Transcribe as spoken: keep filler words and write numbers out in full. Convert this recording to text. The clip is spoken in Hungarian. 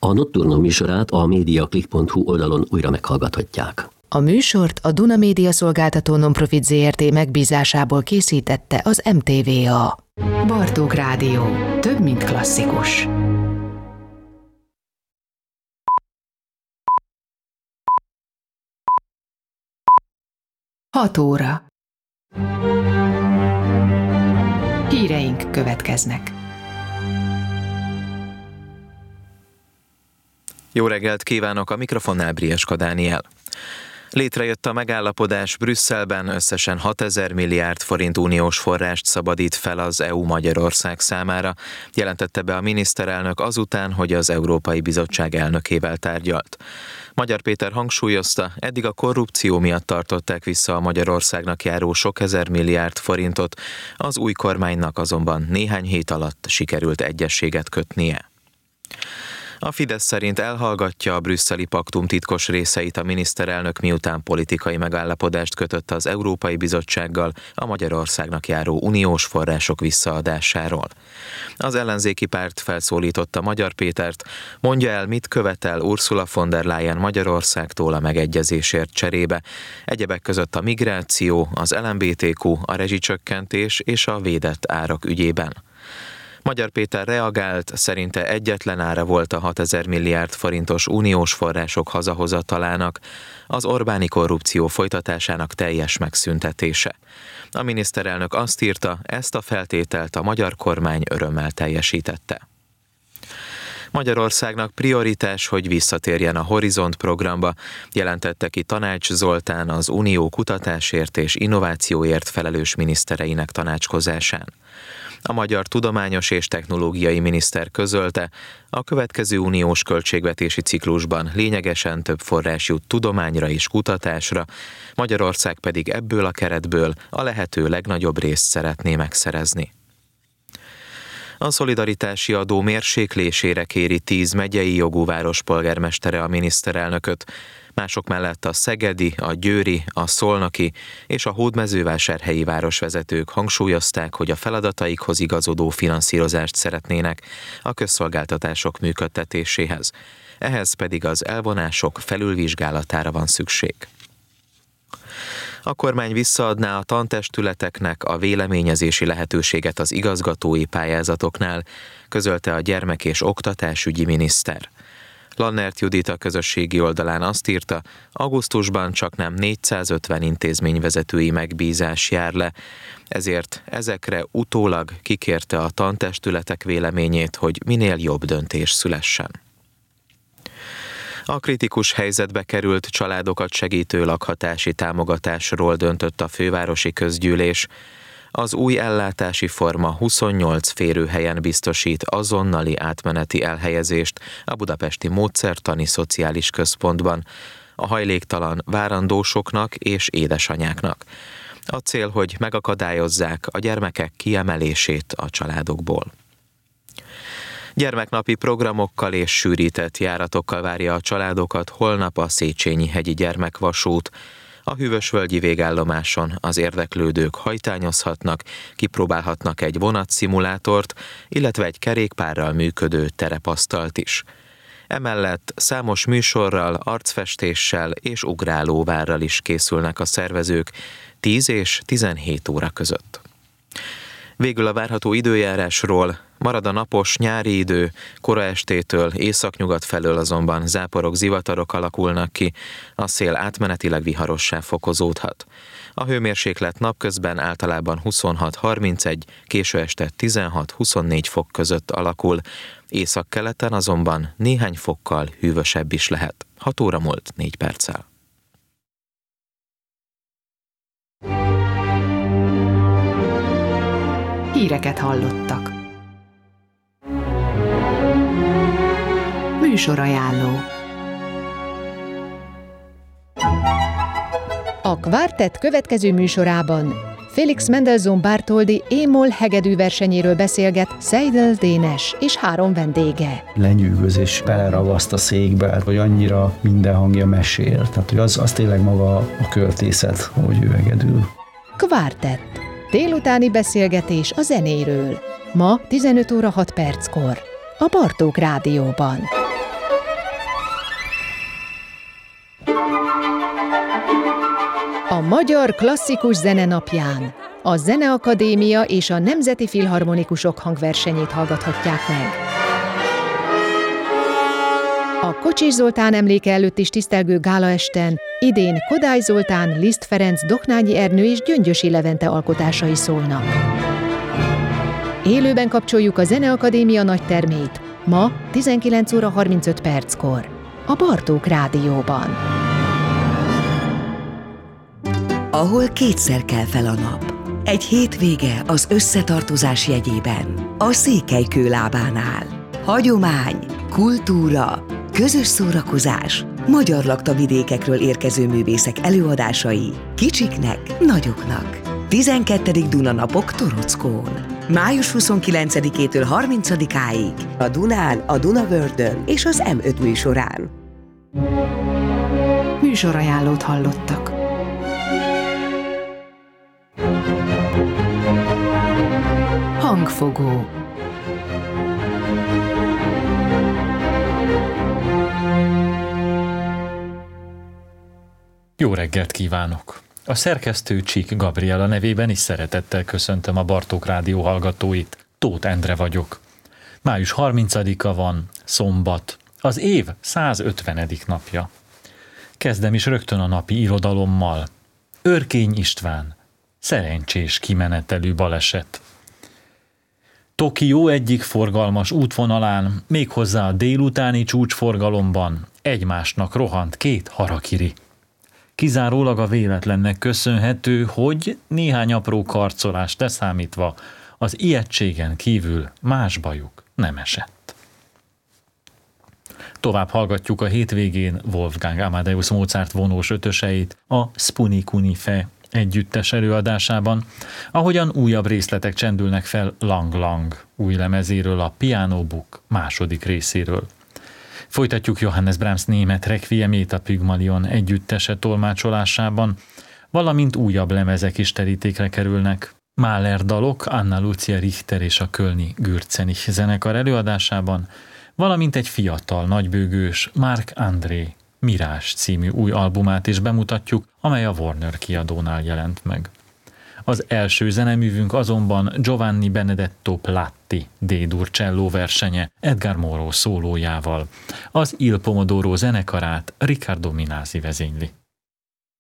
A Nocturno műsorát a mediaclick pont hu oldalon újra meghallgathatják. A műsort a Duna Média Szolgáltató Nonprofit zé er té megbízásából készítette az em té vé á. Bartók Rádió. Több, mint klasszikus. Hat óra. Híreink következnek. Jó reggelt kívánok, a mikrofonnál Brieska Dániel. Létrejött a megállapodás, Brüsszelben összesen hatezer milliárd forint uniós forrást szabadít fel az é u Magyarország számára, jelentette be a miniszterelnök azután, hogy az Európai Bizottság elnökével tárgyalt. Magyar Péter hangsúlyozta, eddig a korrupció miatt tartották vissza a Magyarországnak járó sok ezer milliárd forintot, az új kormánynak azonban néhány hét alatt sikerült egyezséget kötnie. A Fidesz szerint elhallgatja a brüsszeli paktum titkos részeit a miniszterelnök, miután politikai megállapodást kötött az Európai Bizottsággal a Magyarországnak járó uniós források visszaadásáról. Az ellenzéki párt felszólította Magyar Pétert, mondja el, mit követel Ursula von der Leyen Magyarországtól a megegyezésért cserébe, egyebek között a migráció, az el em bé té kú, a rezsicsökkentés és a védett árak ügyében. Magyar Péter reagált, szerinte egyetlen ára volt a hatezer milliárd forintos uniós források hazahozatalának, az Orbáni korrupció folytatásának teljes megszüntetése. A miniszterelnök azt írta, ezt a feltételt a magyar kormány örömmel teljesítette. Magyarországnak prioritás, hogy visszatérjen a Horizont programba, jelentette ki Tanács Zoltán az Unió kutatásért és innovációért felelős minisztereinek tanácskozásán. A magyar tudományos és technológiai miniszter közölte, a következő uniós költségvetési ciklusban lényegesen több forrás jut tudományra és kutatásra, Magyarország pedig ebből a keretből a lehető legnagyobb részt szeretné megszerezni. A szolidaritási adó mérséklésére kéri tíz megyei jogú város polgármestere a miniszterelnököt, mások mellett a szegedi, a győri, a szolnoki és a hódmezővásárhelyi városvezetők hangsúlyozták, hogy a feladataikhoz igazodó finanszírozást szeretnének a közszolgáltatások működtetéséhez. Ehhez pedig az elvonások felülvizsgálatára van szükség. A kormány visszaadná a tantestületeknek a véleményezési lehetőséget az igazgatói pályázatoknál, közölte a gyermek- és oktatásügyi miniszter. Lannert Judit a közösségi oldalán azt írta, augusztusban csaknem négyszázötven intézményvezetői megbízás jár le, ezért ezekre utólag kikérte a tantestületek véleményét, hogy minél jobb döntés szülessen. A kritikus helyzetbe került családokat segítő lakhatási támogatásról döntött a fővárosi közgyűlés. Az új ellátási forma huszonnyolc férőhelyen biztosít azonnali átmeneti elhelyezést a budapesti Módszertani Szociális Központban a hajléktalan várandósoknak és édesanyáknak. A cél, hogy megakadályozzák a gyermekek kiemelését a családokból. Gyermeknapi programokkal és sűrített járatokkal várja a családokat holnap a Széchenyi-hegyi gyermekvasút. A Hűvösvölgyi végállomáson az érdeklődők hajtányozhatnak, kipróbálhatnak egy vonatszimulátort, illetve egy kerékpárral működő terepasztalt is. Emellett számos műsorral, arcfestéssel és ugrálóvárral is készülnek a szervezők tíz és tizenhét óra között. Végül a várható időjárásról: marad a napos nyári idő, kora estétől északnyugat felől azonban záporok, zivatarok alakulnak ki, a szél átmenetileg viharossá fokozódhat. A hőmérséklet napközben általában huszonhat harmincegy, késő este tizenhat-huszonnégy fok között alakul, északkeleten azonban néhány fokkal hűvösebb is lehet. hat óra múlt négy perccel. Híreket hallottak. Műsorajánló. A Kvartett következő műsorában Félix Mendelssohn Bartholdy é-moll hegedű versenyéről beszélget Seidel Dénes és három vendége. Lenyűgözés, beleragaszt a székbe, hogy annyira minden hangja mesél. Tehát, hogy az, az tényleg maga a költészet, hogy ő hegedül. Kvartett. Délutáni beszélgetés a zenéről. Ma tizenöt óra hat perckor. A Bartók Rádióban. A Magyar Klasszikus Zene napján a Zeneakadémia és a Nemzeti Filharmonikusok hangversenyét hallgathatják meg. A Kocsis Zoltán emléke előtt is tisztelgő gálaesten idén Kodály Zoltán, Liszt Ferenc, Doknányi Ernő és Gyöngyösi Levente alkotásai szólnak. Élőben kapcsoljuk a Zeneakadémia nagytermét ma tizenkilenc óra harmincöt perckor a Bartók Rádióban. Ahol kétszer kell fel a nap. Egy hétvége az összetartozás jegyében. A Székelykő lábánál. Hagyomány, kultúra, közös szórakozás, magyar laktavidékekről érkező művészek előadásai, kicsiknek, nagyoknak. tizenkettedik Dunanapok Torockón. május huszonkilencedikétől harmincadikáig a Dunán, a Dunavördön és az em öt műsorán. Műsorajánlót hallottak. Hangfogó. Jó reggelt kívánok! A szerkesztő Csík Gabriela nevében is szeretettel köszöntöm a Bartók Rádió hallgatóit. Tóth Endre vagyok. május harmincadika van, szombat, az év százötvenedik napja. Kezdem is rögtön a napi irodalommal. Örkény István, szerencsés kimenetelű baleset. Tokió egyik forgalmas útvonalán, méghozzá a délutáni csúcsforgalomban egymásnak rohant két harakiri. Kizárólag a véletlennek köszönhető, hogy néhány apró karcolást leszámítva az ijegységen kívül más bajuk nem esett. Tovább hallgatjuk a hétvégén Wolfgang Amadeus Mozart vonós ötöseit a Spunikunife együttes előadásában, ahogyan újabb részletek csendülnek fel Lang Lang új lemezéről, a Piano Book második részéről. Folytatjuk Johannes Brahms német requiemét a Pygmalion együttese tolmácsolásában, valamint újabb lemezek is terítékre kerülnek. Mahler dalok Anna Lucia Richter és a kölni Gürzenich zenekar előadásában, valamint egy fiatal, nagybőgős Marc André Mirage című új albumát is bemutatjuk, amely a Warner kiadónál jelent meg. Az első zeneművünk azonban Giovanni Benedetto Platti D-dur cselló versenye Edgar Moreau szólójával. Az Il Pomodoro zenekarát Riccardo Minasi vezényli.